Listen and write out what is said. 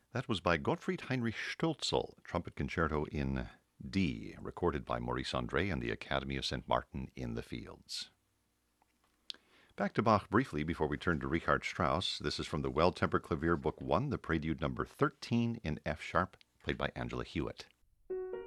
That was by Gottfried Heinrich Stölzl, Trumpet Concerto in D, recorded by Maurice André and the Academy of St. Martin in the Fields. Back to Bach briefly before we turn to Richard Strauss. This is from the Well-Tempered Clavier Book 1, the Prelude number 13 in F sharp, played by Angela Hewitt.